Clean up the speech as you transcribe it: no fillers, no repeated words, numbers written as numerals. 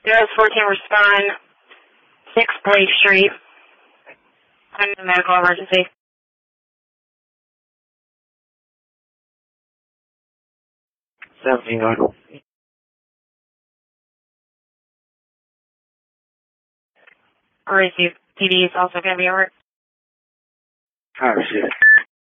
Zeros 14 respond 6 Blake Street. I'm in a medical emergency. 17 going. Receive. PD is also going to be over. I receive it.